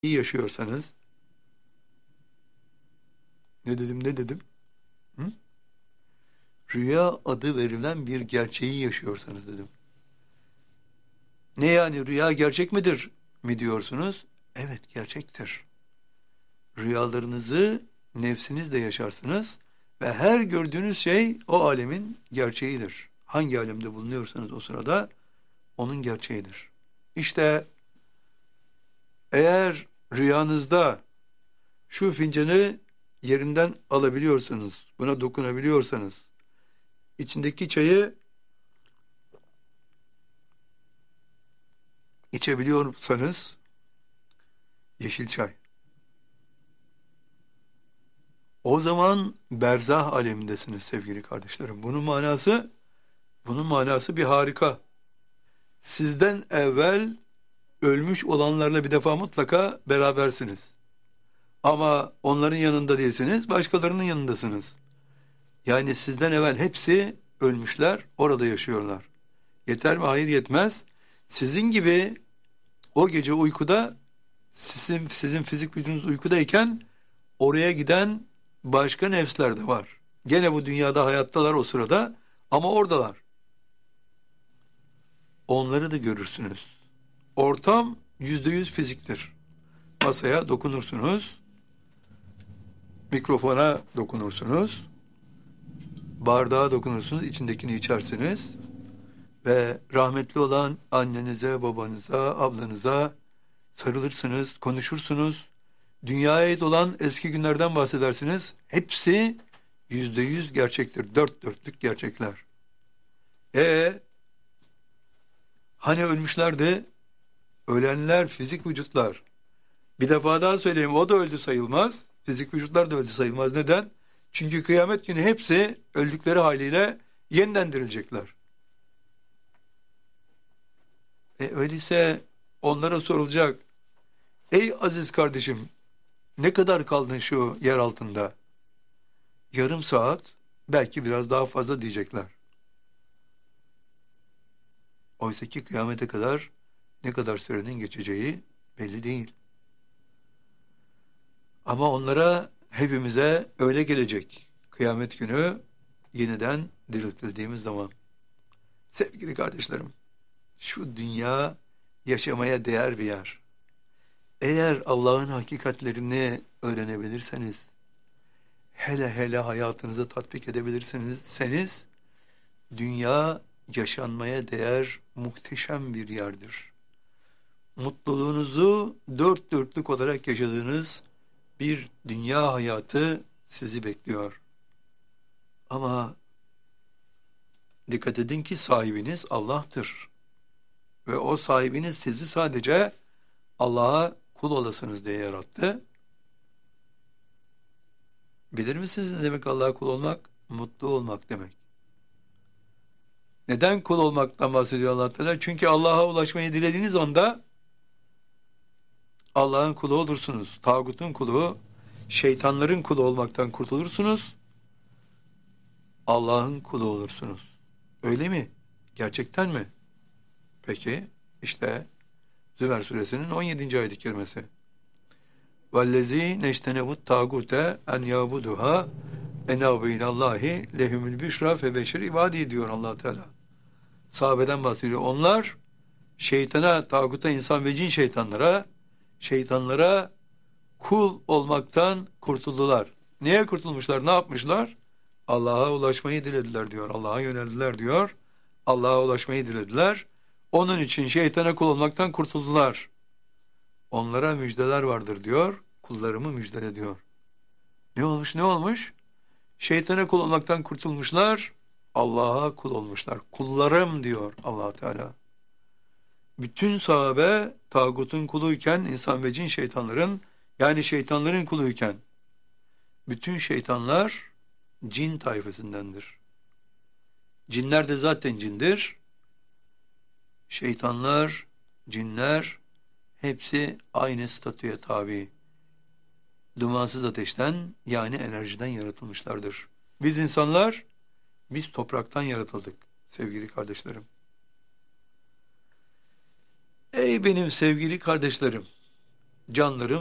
iyi yaşıyorsanız, ne dedim? Hı? Rüya adı verilen bir gerçeği yaşıyorsanız dedim. Ne yani, rüya gerçek midir mi diyorsunuz? Evet, gerçektir. Rüyalarınızı nefsinizle yaşarsınız ve her gördüğünüz şey o alemin gerçeğidir. Hangi alemde bulunuyorsanız o sırada onun gerçeğidir. İşte eğer rüyanızda şu fincanı yerinden alabiliyorsanız, buna dokunabiliyorsanız, içindeki çayı içebiliyorsanız, yeşil çay, o zaman berzah alemindesiniz sevgili kardeşlerim. Bunun manası bir harika. Sizden evvel ölmüş olanlarla bir defa mutlaka berabersiniz. Ama onların yanında değilsiniz, başkalarının yanındasınız. Yani sizden evvel hepsi ölmüşler, orada yaşıyorlar. Yeter mi? Hayır, yetmez. Sizin gibi o gece uykuda, sizin fizik vücudunuz uykudayken oraya giden başka nefsler de var. Gene bu dünyada hayattalar o sırada ama oradalar. Onları da görürsünüz. Ortam %100 fiziktir. Masaya dokunursunuz, mikrofona dokunursunuz, bardağa dokunursunuz, içindekini içersiniz ve rahmetli olan annenize, babanıza, ablanıza sarılırsınız, konuşursunuz. Dünyaya ait olan eski günlerden bahsedersiniz. Hepsi %100 gerçektir. Dört dörtlük gerçekler. Hani ölmüşlerdi? Ölenler fizik vücutlar. Bir defa daha söyleyeyim, o da öldü sayılmaz. Fizik vücutlar da öldü sayılmaz. Neden? Çünkü kıyamet günü hepsi öldükleri haliyle yeniden dirilecekler. Öyleyse onlara sorulacak. Ey aziz kardeşim, ne kadar kaldın şu yer altında? Yarım saat, belki biraz daha fazla diyecekler. Oysa ki kıyamete kadar ne kadar sürenin geçeceği belli değil. Ama onlara, hepimize öyle gelecek. Kıyamet günü yeniden diriltildiğimiz zaman. Sevgili kardeşlerim, şu dünya yaşamaya değer bir yer. Eğer Allah'ın hakikatlerini öğrenebilirseniz, hele hayatınıza tatbik edebilirseniz, dünya yaşanmaya değer muhteşem bir yerdir. Mutluluğunuzu dört dörtlük olarak yaşadığınız bir dünya hayatı sizi bekliyor. Ama dikkat edin ki sahibiniz Allah'tır. Ve o sahibiniz sizi sadece Allah'a kul olasınız diye yarattı. Bilir misiniz ne demek Allah'a kul olmak? Mutlu olmak demek. Neden kul olmaktan bahsediyor Allah Teala? Çünkü Allah'a ulaşmayı dilediğiniz anda Allah'ın kulu olursunuz. Tağutun kulu, şeytanların kulu olmaktan kurtulursunuz. Allah'ın kulu olursunuz. Öyle mi? Gerçekten mi? Peki, işte Zümer suresinin 17. ayet-i kerimesi. وَالَّذ۪ي نَجْتَنَبُ التَّاغُوتَ اَنْ يَعْبُدُهَا اَنَابَيْنَ اللّٰهِ لَهُمُ الْبüşra فَبَشِرْ ibadi diyor Allah Teala. Sahabeden bahsediyor. Onlar şeytana, tağuta, insan ve cin şeytanlara kul olmaktan kurtuldular. Niye kurtulmuşlar? Ne yapmışlar? Allah'a ulaşmayı dilediler diyor. Allah'a yöneldiler diyor. Allah'a ulaşmayı dilediler. Onun için şeytana kul olmaktan kurtuldular. Onlara müjdeler vardır diyor. Kullarımı müjdele diyor. Ne olmuş? Şeytana kul olmaktan kurtulmuşlar. Allah'a kul olmuşlar. Kullarım diyor Allah Teala. Bütün sahabe tağutun kuluyken, insan ve cin şeytanların, yani şeytanların kuluyken, bütün şeytanlar cin tayfasındandır. Cinler de zaten cindir. Şeytanlar, cinler hepsi aynı statüye tabi. Dumansız ateşten, yani enerjiden yaratılmışlardır. Biz insanlar, biz topraktan yaratıldık sevgili kardeşlerim. Ey benim sevgili kardeşlerim, canlarım